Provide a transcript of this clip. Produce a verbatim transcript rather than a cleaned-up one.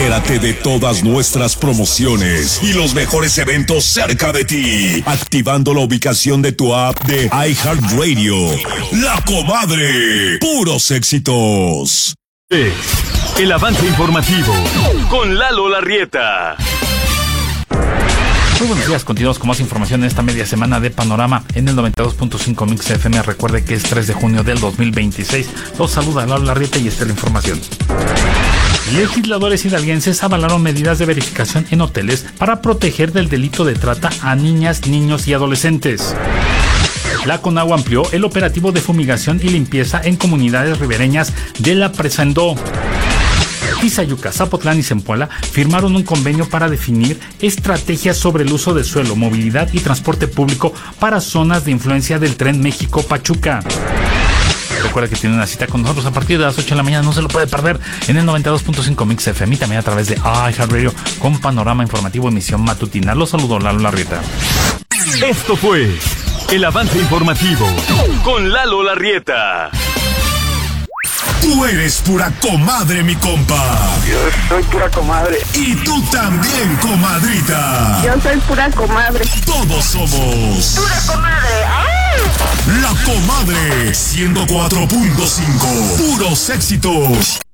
Entérate de todas nuestras promociones y los mejores eventos cerca de ti, activando la ubicación de tu app de iHeartRadio. La Comadre, puros éxitos. Es el avance informativo con Lalo Larrieta. Muy buenos días, continuamos con más información en esta media semana de Panorama en el noventa y dos punto cinco Mix F M. Recuerde que es tres de junio del dos mil veintiséis. Los saluda Lalo Larrieta y esta es la información. Legisladores hidalguenses avalaron medidas de verificación en hoteles para proteger del delito de trata a niñas, niños y adolescentes. La Conagua amplió el operativo de fumigación y limpieza en comunidades ribereñas de la Presa Endó. Tizayuca, Zapotlán y Zempoala firmaron un convenio para definir estrategias sobre el uso de suelo, movilidad y transporte público para zonas de influencia del Tren México-Pachuca. Recuerda que tiene una cita con nosotros a partir de las ocho de la mañana, no se lo puede perder en el noventa y dos punto cinco Mix F M y también a través de iHeartRadio con Panorama Informativo emisión matutina. Los saludo, Lalo Larrieta. Esto fue el avance informativo con Lalo Larrieta. Tú eres pura comadre, mi compa. Yo soy pura comadre. Y tú también, comadrita. Yo soy pura comadre. Todos somos Pura comadre. ¡Ay! La Comadre ciento cuatro punto cinco. Puros éxitos.